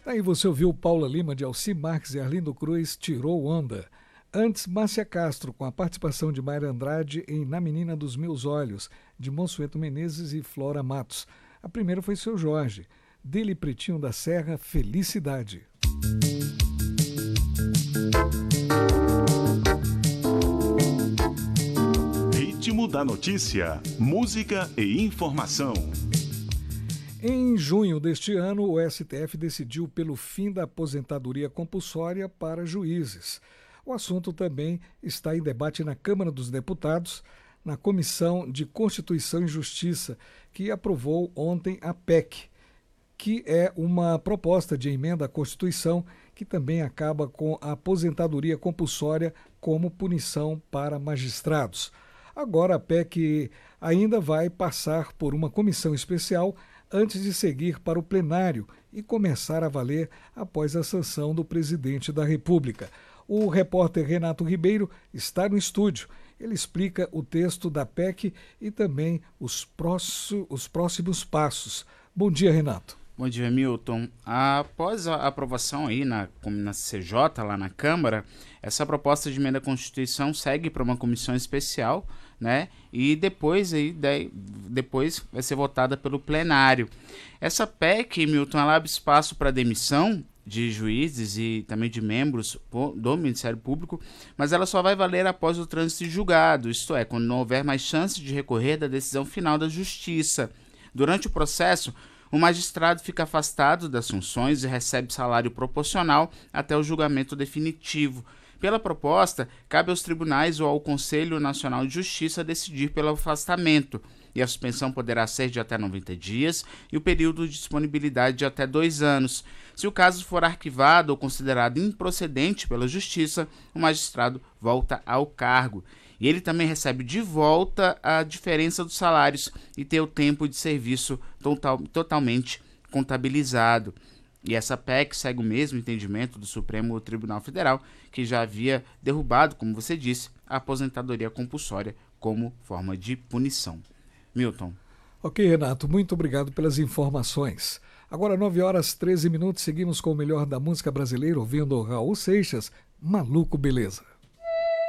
Daí você ouviu Paula Lima de Alci Marques e Arlindo Cruz, Tirou Onda. Antes, Márcia Castro, com a participação de Mayra Andrade em Na Menina dos Meus Olhos, de Monsueto Menezes e Flora Matos. A primeira foi Seu Jorge, dele Pretinho da Serra, Felicidade. Ritmo da notícia, música e informação. Em junho deste ano, o STF decidiu pelo fim da aposentadoria compulsória para juízes. O assunto também está em debate na Câmara dos Deputados, na Comissão de Constituição e Justiça, que aprovou ontem a PEC, que é uma proposta de emenda à Constituição que também acaba com a aposentadoria compulsória como punição para magistrados. Agora a PEC ainda vai passar por uma comissão especial antes de seguir para o plenário e começar a valer após a sanção do presidente da República. O repórter Renato Ribeiro está no estúdio. Ele explica o texto da PEC e também os próximos passos. Bom dia, Renato. Bom dia, Milton. Após a aprovação aí na CJ, lá na Câmara, essa proposta de emenda à Constituição segue para uma comissão especial, né? E depois vai ser votada pelo plenário. Essa PEC, Milton, ela abre espaço para demissão de juízes e também de membros do Ministério Público, mas ela só vai valer após o trânsito de julgado, isto é, quando não houver mais chance de recorrer da decisão final da Justiça. Durante o processo, o magistrado fica afastado das funções e recebe salário proporcional até o julgamento definitivo. Pela proposta, cabe aos tribunais ou ao Conselho Nacional de Justiça decidir pelo afastamento, e a suspensão poderá ser de até 90 dias e o período de disponibilidade de até 2 anos. Se o caso for arquivado ou considerado improcedente pela Justiça, o magistrado volta ao cargo. E ele também recebe de volta a diferença dos salários e tem o tempo de serviço totalmente contabilizado. E essa PEC segue o mesmo entendimento do Supremo Tribunal Federal, que já havia derrubado, como você disse, a aposentadoria compulsória como forma de punição. Milton. Ok, Renato, muito obrigado pelas informações. Agora, 9h13, seguimos com o melhor da música brasileira, ouvindo Raul Seixas, Maluco Beleza.